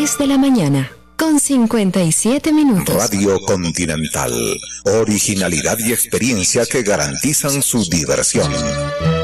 10 de la mañana, con 57 minutos. Radio Continental. Originalidad y experiencia que garantizan su diversión.